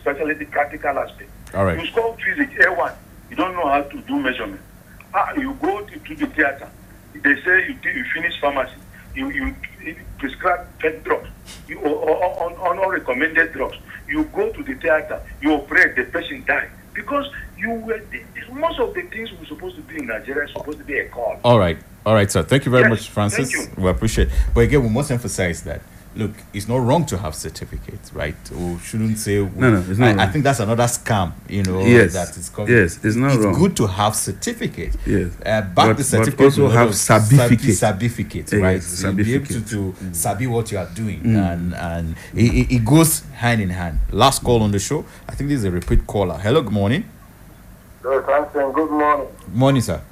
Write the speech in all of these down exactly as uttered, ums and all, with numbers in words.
especially the practical aspect. All right. You score physics A one, you don't know how to do measurement. Ah, you go to, to the theater, they say you, you finish pharmacy, you, you, you prescribe pet drugs, you, or, or, or, or unrecommended drugs. You go to the theater, you operate, the patient die. Because you were, most of the things we're supposed to do in Nigeria are supposed to be a call. All right. All right, sir. Thank you very Yes, much, Francis. thank you. We appreciate it. But again, we must emphasize that, look, it's not wrong to have certificates, right? We shouldn't say... We, No, no, it's not I, wrong. I think that's another scam, you know, Yes. that is coming. Yes, it's not It's wrong. good to have certificates. Yes. Uh, back But- the but certificate also with a lot have of certificate. sabi- certificate, Yes, right? So you'll be able to, certificate. to sabi what you are doing. And, and it, it- it goes hand in hand. Last call on the show. I think this is a repeat caller. Hello, good morning. Hello, Francis, good morning. Morning, sir.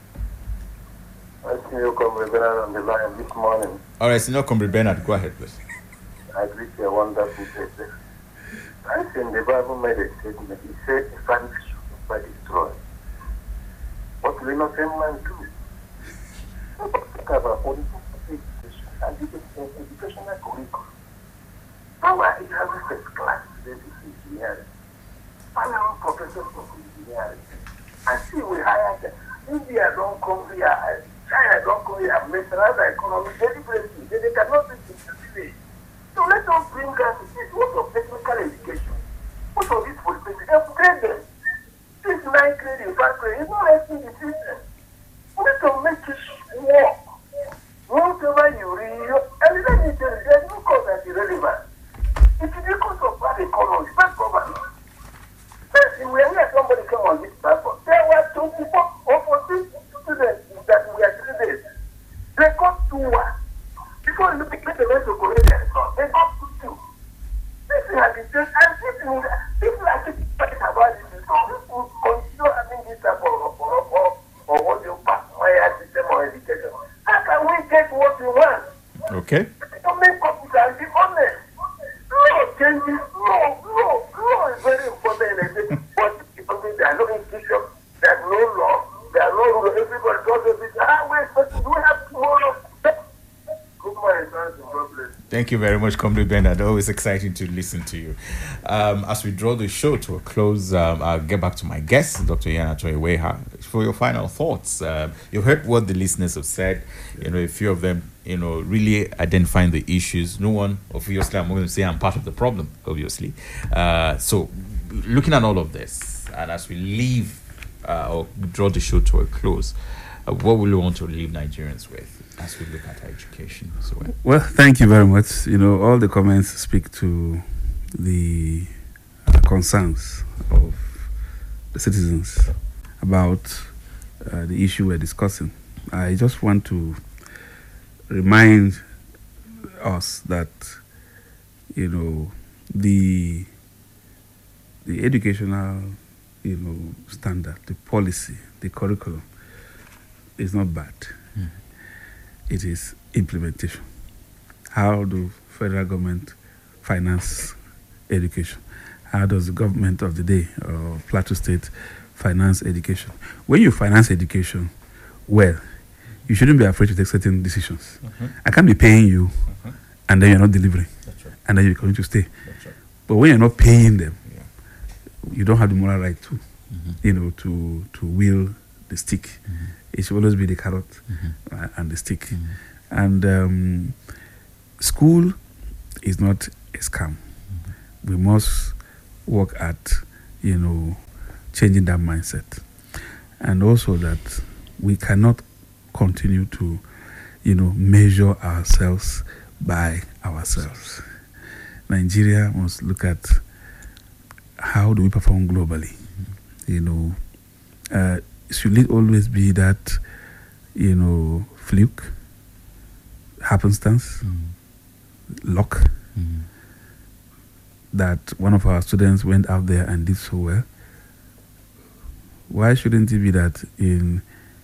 I see you come Bernard on the line this morning. All right, Senior Comrade Bernard, go ahead, please. I greet you a wonderful day. I think the Bible made a statement. It said, the family should not be destroyed. What will innocent man do? Think about political education and the educational curriculum. Now, it has a first class this is engineering. I am professors of engineering. I see we hire them. India don't come here, China don't come here, mechanized the economy, deliberately. They, they cannot do this today. So let us bring us this work of technical education. Most of these politics, they upgrade them. This nine grade, in fact, grade, it's not letting the system. We need to make it work. Whatever you read, and let me tell you, there's no cause that's irrelevant. It's because of bad economy, bad governance. When we had somebody come on this platform, there were twenty-four or forty students that were three days. They got two one. Before you pick the rest of Korea, they got two two. This thing has been said, and this thing, people are keeping quiet about it. So people continue having this type of or, or, or what you pass my system or education. How can we get what we want? Okay. Don't make copies and be honest. Law changes, law, law, law is very important in education. But there are no institutions, there are no law, there are no rules. Everybody does everything. How we expect to do we have to hold up? Good morning, thanks and God bless. Thank you very much, Comrade Bernard. Always exciting to listen to you. Um, as we draw the show to a close, um, I'll get back to my guest, Doctor Yana Toyeweha, for your final thoughts. Um, you've heard what the listeners have said. You know, a few of them, you know, really identifying the issues. No one, obviously, I'm going to say I'm part of the problem, obviously. Uh, so, looking at all of this, and as we leave uh, or draw the show to a close, uh, what will you want to leave Nigerians with as we look at our education? So, uh, Well, thank you very much. You know, all the comments speak to the uh, concerns of the citizens about uh, the issue we're discussing. I just want to remind us that, you know, the the educational, you know, standard, the policy, the curriculum is not bad. Mm. It is implementation. How do federal government finance education? How does the government of the day, or Plateau State, finance education? When you finance education well, you shouldn't be afraid to take certain decisions. Mhm. I can't be paying you, Mhm. and then you're not delivering, That's right. and then you're going to stay. That's right. But when you're not paying them, Yeah. you don't have the moral right to, Mhm. you know, to to wield the stick. Mhm. It should always be the carrot Mhm. uh, and the stick. Mhm. And um, school is not a scam. We must work at, you know, changing that mindset, and also that we cannot continue to, you know, measure ourselves by ourselves. Nigeria must look at how do we perform globally. You know, uh, should it always be that, you know, fluke, happenstance, Mhm. luck, Mhm. that one of our students went out there and did so well? Why shouldn't it be that in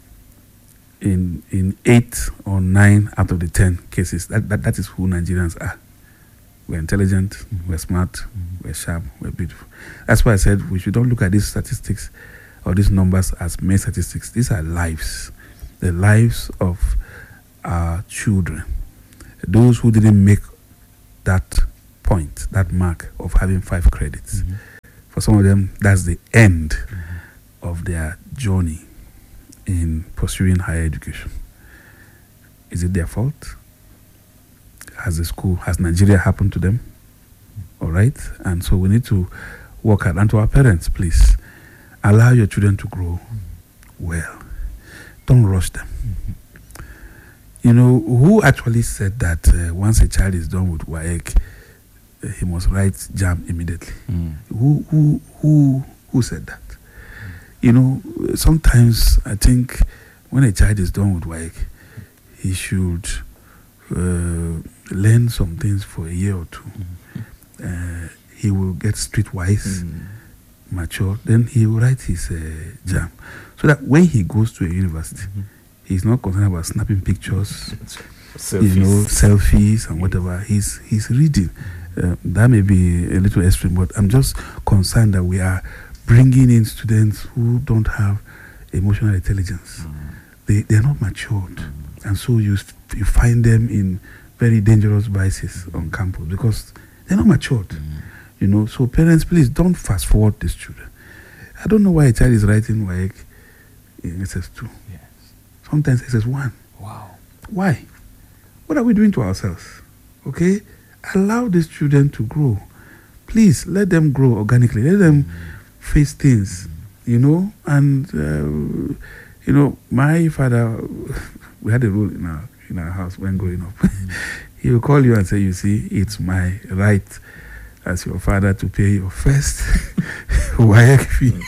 in in eight or nine out of the ten cases, that, that, that is who Nigerians are? We're intelligent, Mm-hmm. we're smart, Mhm. we're sharp, we're beautiful. That's why I said we should not look at these statistics or these numbers as mere statistics. These are lives, the lives of our children. Those who didn't make that point, that mark of having five credits. Mhm. For some of them, that's the end of their journey in pursuing higher education. Is it their fault? Has the school, has Nigeria happened to them? All right? And so we need to work hard. And to our parents, please, allow your children to grow well. Don't rush them. You know, who actually said that uh, once a child is done with W A E C, uh, he must write JAMB immediately? Mm. Who, who, who, who said that? You know, sometimes I think when a child is done with W A E C, he should uh, learn some things for a year or two. Mm-hmm. Uh, he will get streetwise, mm. mature. Then he will write his uh, JAMB, so that when he goes to a university, mm-hmm. he's not concerned about snapping pictures, selfies. you know, selfies and whatever. He's he's reading. Uh, that may be a little extreme, but I'm just concerned that we are bringing in students who don't have emotional intelligence. Mm. They they're not matured, mm. and so you you find them in very dangerous vices on campus because they're not matured. Mm. You know, so parents, please don't fast forward these children. I don't know why a child is writing W A E C in S S two. Yes. Sometimes S S one. Wow. Why? What are we doing to ourselves? Okay? Allow these children to grow. Please, let them grow organically. Let them mm. face things, mm. you know? And, uh, you know, my father, we had a rule in our, in our house when growing up. Mm. He will call you and say, you see, it's my right as your father to pay your first W A E C fee.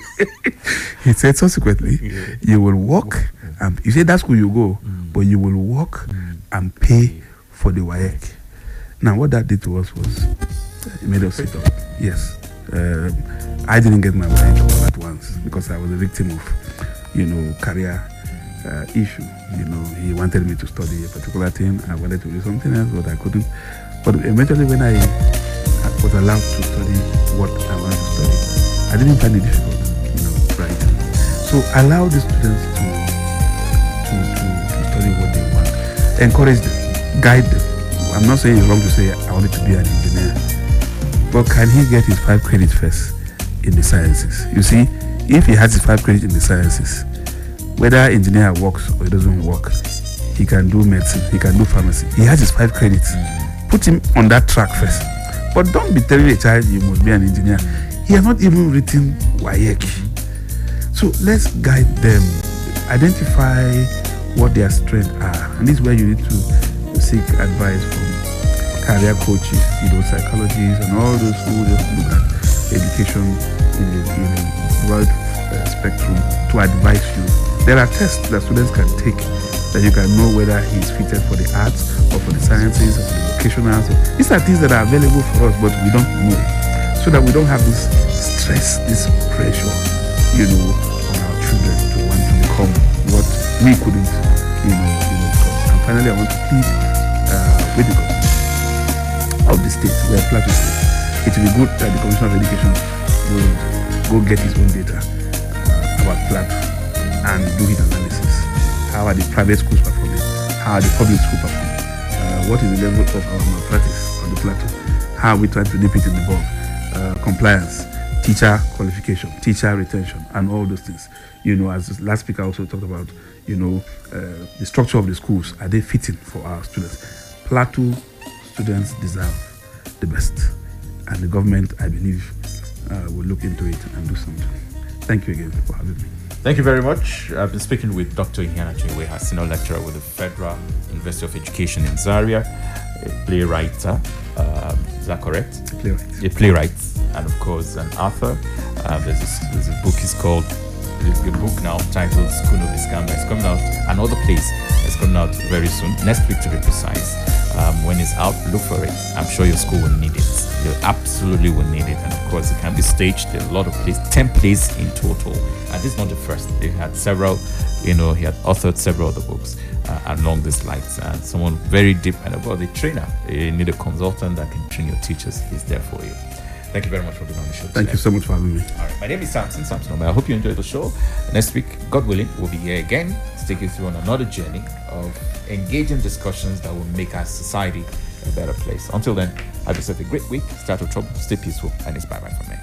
He said subsequently, yeah. you will work, yeah. and you say that's where you go, mm. but you will work mm. and pay for the W A E C. Now, what that did to us was, it made us sit up. Yes. Um, I didn't get my W A E C all at once because I was a victim of, you know, career uh, issue. You know, he wanted me to study a particular thing. I wanted to do something else, but I couldn't. But eventually, when I was allowed to study what I wanted to study, I didn't find it difficult, you know, right? So allow the students to, to, to, to study what they want. Encourage them, guide them. I'm not saying it's wrong to say I wanted to be an engineer, but can he get his five credits first in the sciences? You see, if he has his five credits in the sciences, whether engineer works or it doesn't work, he can do medicine, he can do pharmacy. He has his five credits. Put him on that track first. But don't be telling a child you must be an engineer. He has not even written W A E C. So let's guide them, identify what their strengths are. And this is where you need to seek advice from career coaches, you know, psychologists, and all those who just look at education in a, in a broad uh, spectrum to advise you. There are tests that students can take that you can know whether he's fitted for the arts or for the sciences or for the vocational. So these are things that are available for us, but we don't know it. So that we don't have this stress, this pressure, you know, on our children to want to become what we couldn't, you know, you know become. And finally, I want to plead uh, with the government of the state, where Plateau State. It will be good that the Commissioner of Education will go get his own data uh, about Plateau and do his analysis. How are the private schools performing? How are the public schools performing? Uh, what is the level of our malpractice on the plateau? How are we trying to nip it in the bud? Uh, compliance, teacher qualification, teacher retention, and all those things. You know, as the last speaker also talked about, you know, uh, the structure of the schools. Are they fitting for our students? Plateau students deserve the best. And the government, I believe, uh, will look into it and do something. Thank you again for having me. Thank you very much. I've been speaking with Doctor Iheanacho Iweha, Senior Lecturer with the Federal University of Education in Zaria, a playwright. Um, is that correct? A playwright. A playwright, and of course an author. Um, there's, a, there's a book. It's called a book now titled School of Iskamba. It's coming out. Another place. It's coming out very soon. Next week, to be precise. Um, when it's out, look for it. I'm sure your school will need it. You absolutely will need it. And of course, it can be staged. There are a lot of plays, ten plays in total. And this is not the first. They had several, you know, he had authored several other books uh, along these lines. And someone very deep and about the trainer. You need a consultant that can train your teachers. He's there for you. Thank you very much for being on the show today. Thank you so much for having me. All right. My name is Samson, Samson Omeh. I hope you enjoyed the show. Next week, God willing, we'll be here again to take you through on another journey of engaging discussions that will make our society a better place. Until then, have yourself a great week. Stay out of trouble, stay peaceful, and it's bye-bye from me.